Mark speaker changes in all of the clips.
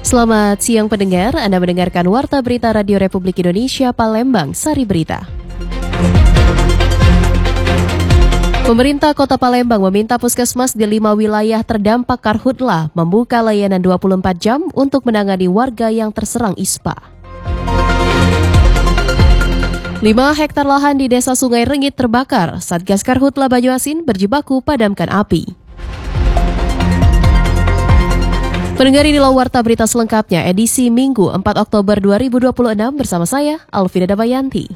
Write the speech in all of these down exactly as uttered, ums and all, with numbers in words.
Speaker 1: Selamat siang pendengar, Anda mendengarkan Warta Berita Radio Republik Indonesia Palembang, Sari Berita. Pemerintah Kota Palembang meminta puskesmas di lima wilayah terdampak karhutlah membuka layanan dua puluh empat jam untuk menangani warga yang terserang ispa. lima hektar lahan di Desa Sungai Rengit terbakar, Satgas Karhutla Banyuasin berjibaku padamkan api. Pendengar, inilah Warta Berita selengkapnya edisi Minggu empat Oktober dua ribu dua puluh enam bersama saya, Alvida Damayanti.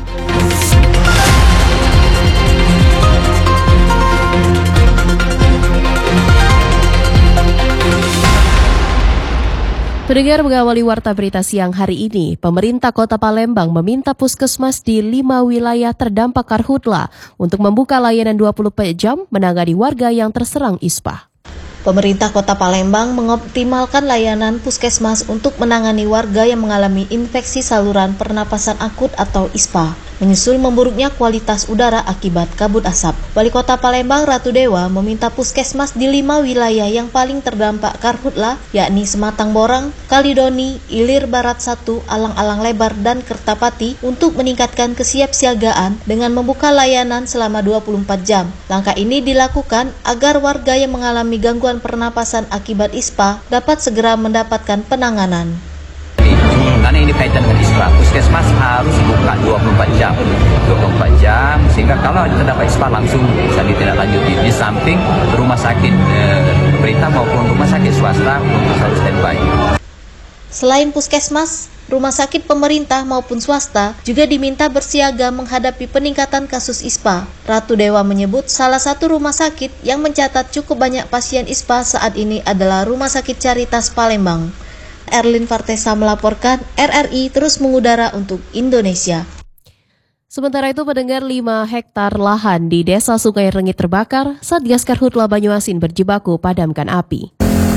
Speaker 1: Pendengar, mengawali Warta Berita siang hari ini, pemerintah Kota Palembang meminta puskesmas di lima wilayah terdampak karhutla untuk membuka layanan dua puluh empat jam menangani warga yang terserang ispa.
Speaker 2: Pemerintah Kota Palembang mengoptimalkan layanan puskesmas untuk menangani warga yang mengalami infeksi saluran pernapasan akut atau ispa, menyusul memburuknya kualitas udara akibat kabut asap. Wali Kota Palembang Ratu Dewa meminta puskesmas di lima wilayah yang paling terdampak karhutla, yakni Sematang Borang, Kalidoni, Ilir Barat satu, Alang-Alang Lebar, dan Kertapati untuk meningkatkan kesiapsiagaan dengan membuka layanan selama dua puluh empat jam. Langkah ini dilakukan agar warga yang mengalami gangguan pernapasan akibat ispa dapat segera mendapatkan penanganan.
Speaker 3: Karena ini kaitan dengan ispa, puskesmas harus buka dua puluh empat jam, dua puluh empat jam, sehingga kalau terdapat ispa langsung bisa ditindaklanjuti. Di samping rumah sakit eh, pemerintah maupun rumah sakit swasta untuk selalu standby.
Speaker 2: Selain puskesmas, rumah sakit pemerintah maupun swasta juga diminta bersiaga menghadapi peningkatan kasus ispa. Ratu Dewa menyebut salah satu rumah sakit yang mencatat cukup banyak pasien ispa saat ini adalah Rumah Sakit Caritas Palembang. Erlin Fartesa melaporkan, R R I terus mengudara untuk Indonesia.
Speaker 1: Sementara itu, pendengar, lima hektar lahan di Desa Sungai Rengit terbakar, Satgas Karhutla Banyuasin berjibaku padamkan api.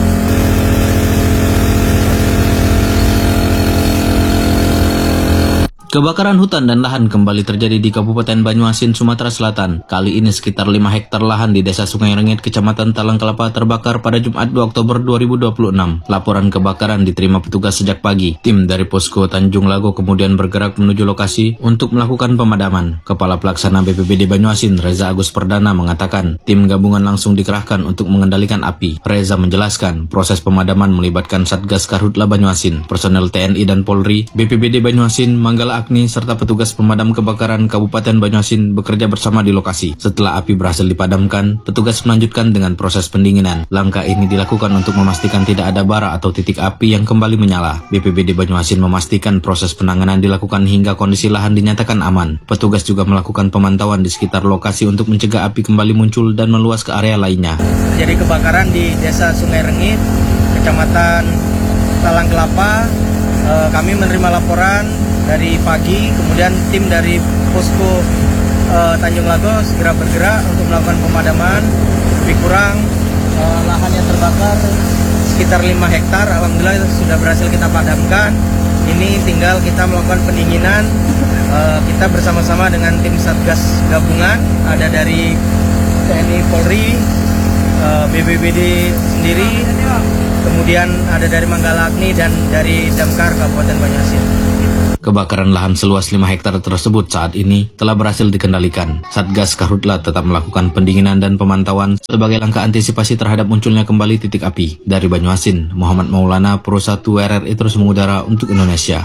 Speaker 4: Kebakaran hutan dan lahan kembali terjadi di Kabupaten Banyuasin, Sumatera Selatan. Kali ini sekitar lima hektar lahan di Desa Sungai Rengit, Kecamatan Talang Kelapa terbakar pada Jumat dua Oktober dua ribu dua puluh enam. Laporan kebakaran diterima petugas sejak pagi. Tim dari Posko Tanjung Lago kemudian bergerak menuju lokasi untuk melakukan pemadaman. Kepala Pelaksana B P B D Banyuasin, Reza Agus Perdana, mengatakan tim gabungan langsung dikerahkan untuk mengendalikan api. Reza menjelaskan proses pemadaman melibatkan Satgas Karhutla Banyuasin, personel T N I dan Polri, B P B D Banyuasin, Manggala Agni, serta petugas pemadam kebakaran Kabupaten Banyuasin bekerja bersama di lokasi. Setelah api berhasil dipadamkan, petugas melanjutkan dengan proses pendinginan. Langkah ini dilakukan untuk memastikan tidak ada bara atau titik api yang kembali menyala. B P B D Banyuasin memastikan proses penanganan dilakukan hingga kondisi lahan dinyatakan aman. Petugas juga melakukan pemantauan di sekitar lokasi untuk mencegah api kembali muncul dan meluas ke area lainnya.
Speaker 5: Jadi kebakaran di Desa Sungai Rengit, Kecamatan Talang Kelapa. E, kami menerima laporan dari pagi, kemudian tim dari Posko uh, Tanjung Lago segera bergerak untuk melakukan pemadaman. Lebih kurang uh, lahan yang terbakar sekitar lima hektar, alhamdulillah sudah berhasil kita padamkan. Ini tinggal kita melakukan pendinginan. Uh, kita bersama-sama dengan tim Satgas Gabungan, ada dari T N I Polri, uh, B P B D sendiri, kemudian ada dari Manggala Agni dan dari Damkar Kabupaten Banyuasin.
Speaker 4: Kebakaran lahan seluas lima hektar tersebut saat ini telah berhasil dikendalikan. Satgas Karhutla tetap melakukan pendinginan dan pemantauan sebagai langkah antisipasi terhadap munculnya kembali titik api. Dari Banyuasin, Muhammad Maulana, Pro satu R R I terus mengudara untuk Indonesia.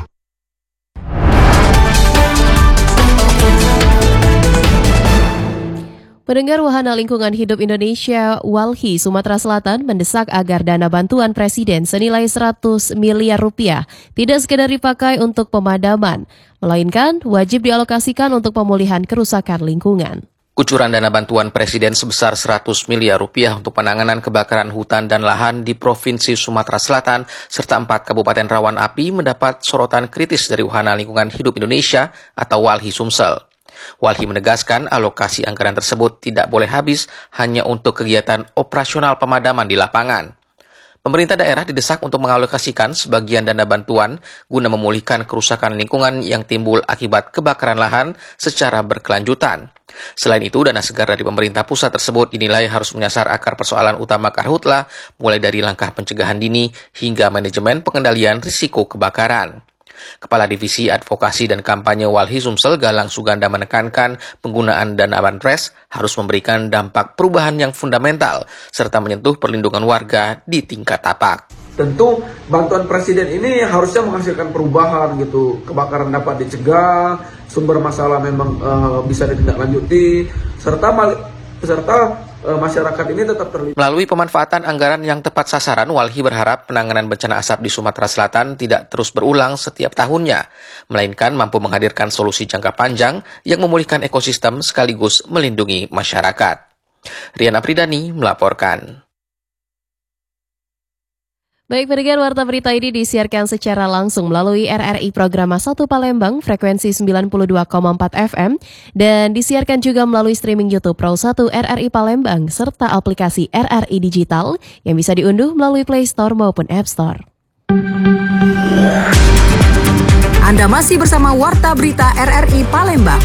Speaker 1: Pendengar, Wahana Lingkungan Hidup Indonesia Walhi Sumatera Selatan mendesak agar dana bantuan Presiden senilai seratus miliar rupiah tidak sekedar dipakai untuk pemadaman, melainkan wajib dialokasikan untuk pemulihan kerusakan lingkungan.
Speaker 6: Kucuran dana bantuan Presiden sebesar seratus miliar rupiah untuk penanganan kebakaran hutan dan lahan di Provinsi Sumatera Selatan serta empat kabupaten rawan api mendapat sorotan kritis dari Wahana Lingkungan Hidup Indonesia atau Walhi Sumsel. Walhi menegaskan alokasi anggaran tersebut tidak boleh habis hanya untuk kegiatan operasional pemadaman di lapangan. Pemerintah daerah didesak untuk mengalokasikan sebagian dana bantuan guna memulihkan kerusakan lingkungan yang timbul akibat kebakaran lahan secara berkelanjutan. Selain itu, dana segar dari pemerintah pusat tersebut dinilai harus menyasar akar persoalan utama karhutla, mulai dari langkah pencegahan dini hingga manajemen pengendalian risiko kebakaran. Kepala Divisi Advokasi dan Kampanye Walhi Sumsel Galang Suganda menekankan penggunaan dana banpres harus memberikan dampak perubahan yang fundamental serta menyentuh perlindungan warga di tingkat tapak.
Speaker 7: Tentu bantuan presiden ini harusnya menghasilkan perubahan gitu, kebakaran dapat dicegah, sumber masalah memang uh, bisa ditindaklanjuti, serta serta uh, masyarakat ini tetap terlibat.
Speaker 6: Melalui pemanfaatan anggaran yang tepat sasaran, Walhi berharap penanganan bencana asap di Sumatera Selatan tidak terus berulang setiap tahunnya, melainkan mampu menghadirkan solusi jangka panjang yang memulihkan ekosistem sekaligus melindungi masyarakat. Rian Apridani melaporkan.
Speaker 1: Baik, pendengar, Warta Berita ini disiarkan secara langsung melalui R R I Programa satu Palembang, frekuensi sembilan puluh dua koma empat F M, dan disiarkan juga melalui streaming YouTube Pro satu R R I Palembang, serta aplikasi R R I Digital yang bisa diunduh melalui Play Store maupun App Store.
Speaker 8: Anda masih bersama Warta Berita R R I Palembang.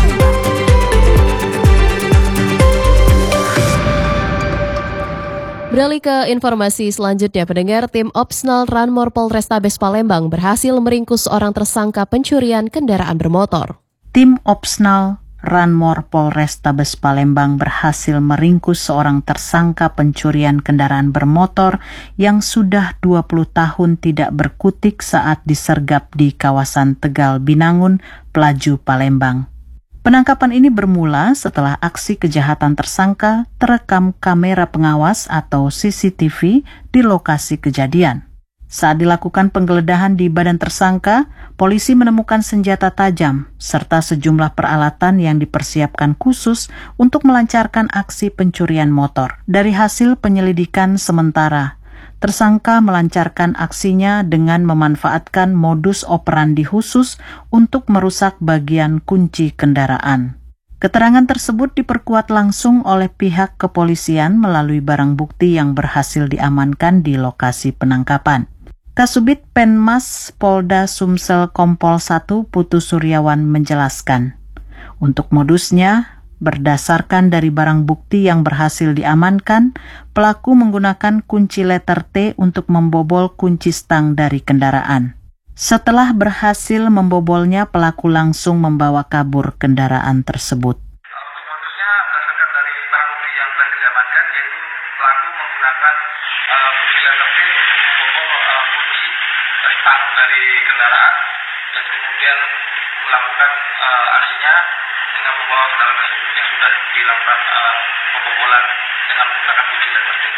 Speaker 1: Beralih ke informasi selanjutnya, pendengar, tim Opsnal Ranmor Polrestabes Palembang berhasil meringkus seorang tersangka pencurian kendaraan bermotor.
Speaker 9: Tim Opsnal Ranmor Polrestabes Palembang berhasil meringkus seorang tersangka pencurian kendaraan bermotor yang sudah dua puluh tahun tidak berkutik saat disergap di kawasan Tegal Binangun, Pelaju, Palembang. Penangkapan ini bermula setelah aksi kejahatan tersangka terekam kamera pengawas atau C C T V di lokasi kejadian. Saat dilakukan penggeledahan di badan tersangka, polisi menemukan senjata tajam serta sejumlah peralatan yang dipersiapkan khusus untuk melancarkan aksi pencurian motor. Dari hasil penyelidikan sementara, tersangka melancarkan aksinya dengan memanfaatkan modus operandi khusus untuk merusak bagian kunci kendaraan. Keterangan tersebut diperkuat langsung oleh pihak kepolisian melalui barang bukti yang berhasil diamankan di lokasi penangkapan. Kasubit Penmas Polda Sumsel Kompol satu Putu Suryawan menjelaskan, untuk modusnya, berdasarkan dari barang bukti yang berhasil diamankan, pelaku menggunakan kunci letter T untuk membobol kunci stang dari kendaraan. Setelah berhasil membobolnya, pelaku langsung membawa kabur kendaraan tersebut.
Speaker 10: Untuk modusnya berdasarkan dari barang bukti yang berhasil diamankan, yaitu pelaku menggunakan uh, kunci letter T untuk membobol uh, kunci stang dari kendaraan dan kemudian melakukan uh, aksinya dengan membawa kendaraan tersebut yang sudah dilakukan uh, pembobolan dengan menggunakan kunci letter T.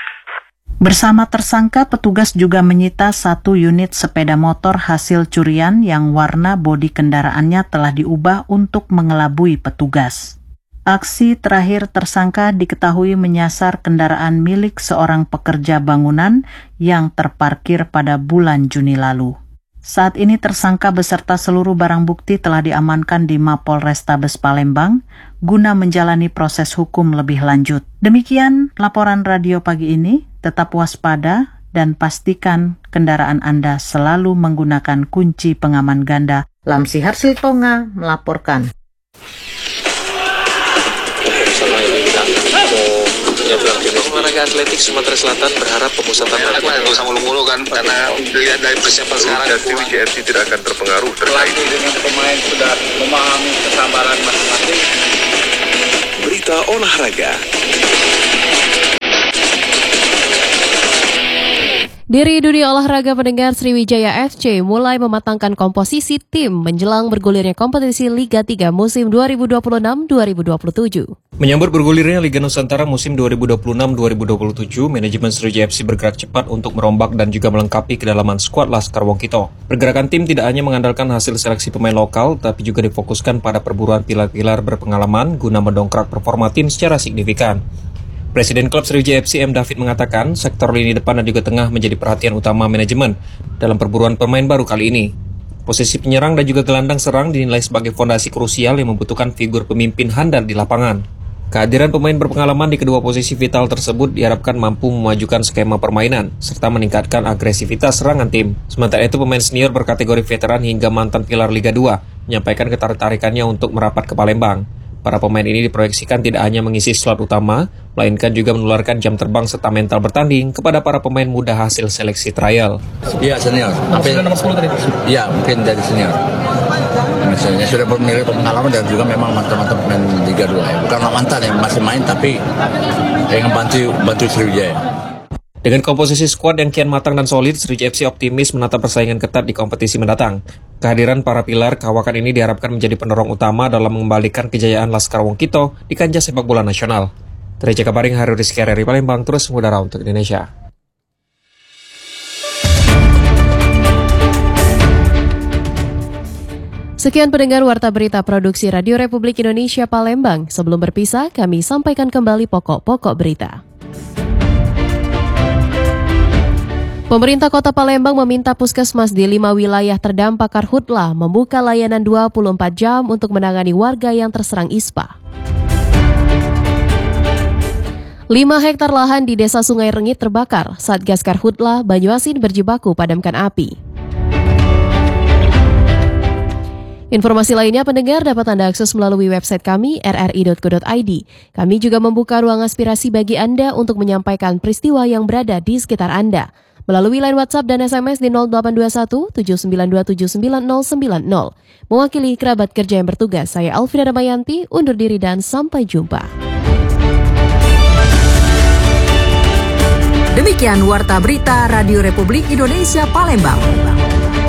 Speaker 9: Bersama tersangka, petugas juga menyita satu unit sepeda motor hasil curian yang warna bodi kendaraannya telah diubah untuk mengelabui petugas. Aksi terakhir tersangka diketahui menyasar kendaraan milik seorang pekerja bangunan yang terparkir pada bulan Juni lalu. Saat ini tersangka beserta seluruh barang bukti telah diamankan di Mapol Restabes Palembang guna menjalani proses hukum lebih lanjut. Demikian laporan radio pagi ini. Tetap waspada dan pastikan kendaraan Anda selalu menggunakan kunci pengaman ganda.
Speaker 8: Lamsi Harsil Tonga melaporkan.
Speaker 6: Olahraga atletik Sumatera Selatan berharap pemusatan latihan
Speaker 11: nggak usah mulu-mulu kan, karena dilihat dari persiapan sekarang
Speaker 12: tim J F C tidak akan terpengaruh terkait
Speaker 11: dengan pemain sudah memahami kesabaran masing-masing.
Speaker 12: Berita olahraga.
Speaker 1: Dari dunia olahraga, pendengar, Sriwijaya F C mulai mematangkan komposisi tim menjelang bergulirnya kompetisi Liga tiga musim dua ribu dua puluh enam dua ribu dua puluh tujuh.
Speaker 13: Menyambut bergulirnya Liga Nusantara musim dua ribu dua puluh enam dua ribu dua puluh tujuh, manajemen Sriwijaya F C bergerak cepat untuk merombak dan juga melengkapi kedalaman skuad Laskar Wongkito. Pergerakan tim tidak hanya mengandalkan hasil seleksi pemain lokal, tapi juga difokuskan pada perburuan pilar-pilar berpengalaman guna mendongkrak performa tim secara signifikan. Presiden klub Sriwijaya F C M David mengatakan sektor lini depan dan juga tengah menjadi perhatian utama manajemen dalam perburuan pemain baru kali ini. Posisi penyerang dan juga gelandang serang dinilai sebagai fondasi krusial yang membutuhkan figur pemimpin handal di lapangan. Kehadiran pemain berpengalaman di kedua posisi vital tersebut diharapkan mampu memajukan skema permainan, serta meningkatkan agresivitas serangan tim. Sementara itu pemain senior berkategori veteran hingga mantan pilar Liga dua menyampaikan ketertarikannya untuk merapat ke Palembang. Para pemain ini diproyeksikan tidak hanya mengisi slot utama, melainkan juga menularkan jam terbang serta mental bertanding kepada para pemain muda hasil seleksi trial.
Speaker 14: Iya senior. Mungkin nomor sepuluh tadi? Iya mungkin dari senior. Misalnya sudah memiliki pengalaman dan juga memang mantan-mantan pemain Liga dua ya. Bukan mantan yang masih main tapi yang bantu bantu Sriwijaya.
Speaker 13: Dengan komposisi skuad yang kian matang dan solid, Sriwijaya F C optimis menatap persaingan ketat di kompetisi mendatang. Kehadiran para pilar kawakan ini diharapkan menjadi pendorong utama dalam mengembalikan kejayaan Laskar Wongkito di kancah sepak bola nasional. Tereja Kabaring, Hari Rizky, R R I Palembang, terus mengudara untuk Indonesia.
Speaker 1: Sekian pendengar Warta Berita Produksi Radio Republik Indonesia Palembang. Sebelum berpisah, kami sampaikan kembali pokok-pokok berita. Pemerintah Kota Palembang meminta puskesmas di lima wilayah terdampak karhutlah membuka layanan dua puluh empat jam untuk menangani warga yang terserang ispa. lima hektar lahan di Desa Sungai Rengit terbakar. Satgas Karhutlah Banyuasin berjibaku padamkan api. Informasi lainnya pendengar dapat Anda akses melalui website kami r r i dot co dot i d. Kami juga membuka ruang aspirasi bagi Anda untuk menyampaikan peristiwa yang berada di sekitar Anda. Melalui line WhatsApp dan S M S di nol delapan dua satu tujuh sembilan dua tujuh sembilan nol sembilan nol. Mewakili kerabat kerja yang bertugas, saya Alfira Damayanti, undur diri dan sampai jumpa.
Speaker 8: Demikian Warta Berita Radio Republik Indonesia Palembang.